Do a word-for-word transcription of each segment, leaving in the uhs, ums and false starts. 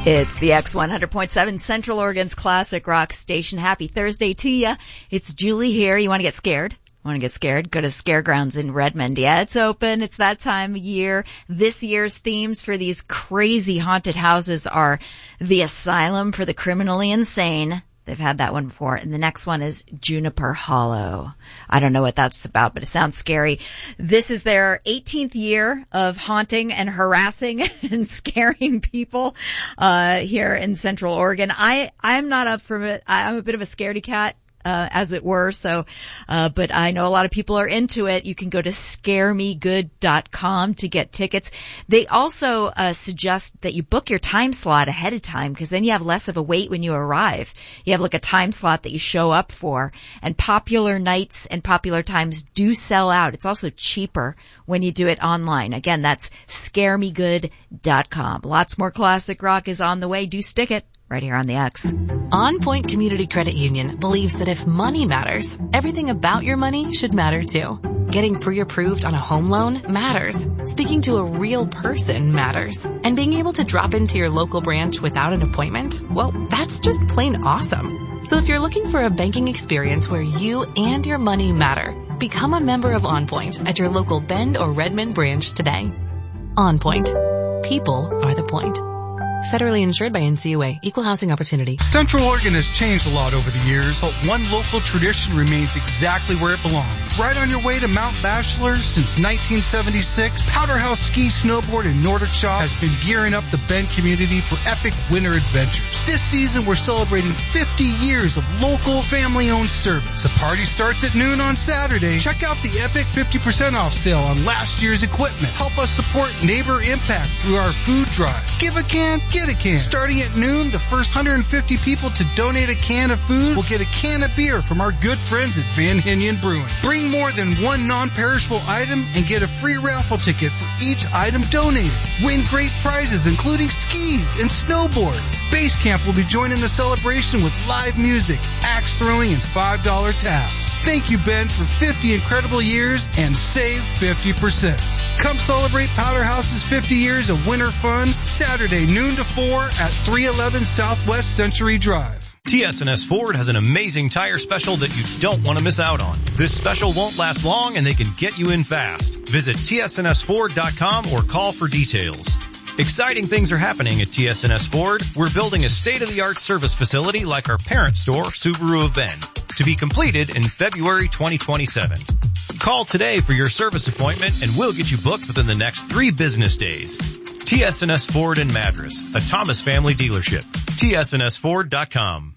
It's the X one hundred point seven Central Oregon's classic rock station. Happy Thursday to ya. It's Julie here. You want to get scared? Want to get scared? Go to Scaregrounds in Redmond. Yeah, it's open. It's that time of year. This year's themes for these crazy haunted houses are the Asylum for the Criminally Insane. They've had that one before. And the next one is Juniper Hollow. I don't know what that's about, but it sounds scary. This is their eighteenth year of haunting and harassing and scaring people, uh, here in Central Oregon. I, I'm not up for it. I'm a bit of a scaredy cat. Uh, as it were, so, uh, but I know a lot of people are into it. You can go to scare me good dot com to get tickets. They also, uh, suggest that you book your time slot ahead of time, because then you have less of a wait when you arrive. You have like a time slot that you show up for, and popular nights and popular times do sell out. It's also cheaper when you do it online. Again, that's scare me good dot com. Lots more classic rock is on the way. Do stick it. Right here on the X. On Point Community Credit Union believes that if money matters, everything about your money should matter too. Getting pre-approved on a home loan matters. Speaking to a real person matters. And being able to drop into your local branch without an appointment, well, that's just plain awesome. So if you're looking for a banking experience where you and your money matter, become a member of On Point at your local Bend or Redmond branch today. On Point. People are the point. Federally insured by N C U A. Equal housing opportunity. Central Oregon has changed a lot over the years, but one local tradition remains exactly where it belongs. Right on your way to Mount Bachelor since nineteen seventy-six, Powder House Ski, Snowboard, and Nordic Shop has been gearing up the Bend community for epic winter adventures. This season, we're celebrating fifty years of local, family-owned service. The party starts at noon on Saturday. Check out the epic fifty percent off sale on last year's equipment. Help us support Neighbor Impact through our food drive. Give a can, get a can. Starting at noon, the first one hundred fifty people to donate a can of food will get a can of beer from our good friends at Van Hinian Brewing. Bring more than one non-perishable item and get a free raffle ticket for each item donated. Win great prizes including skis and snowboards. Base Camp will be joining the celebration with live music, axe throwing, and five dollar tabs. Thank you, Ben, for fifty incredible years and save fifty percent. Come celebrate Powder House's fifty years of winter fun Saturday noon to four at three eleven Southwest Century Drive. T S and S Ford has an amazing tire special that you don't want to miss out on. This special won't last long and they can get you in fast. Visit T S N S Ford dot com or call for details. Exciting things are happening at T S and S Ford. We're building a state-of-the-art service facility like our parent store, Subaru of Bend, to be completed in February twenty twenty-seven. Call today for your service appointment and we'll get you booked within the next three business days. T S and S Ford in Madras, a Thomas family dealership. T S N S Ford dot com.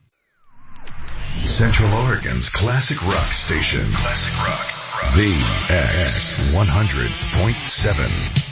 Central Oregon's classic rock station. Classic rock. The X one hundred point seven.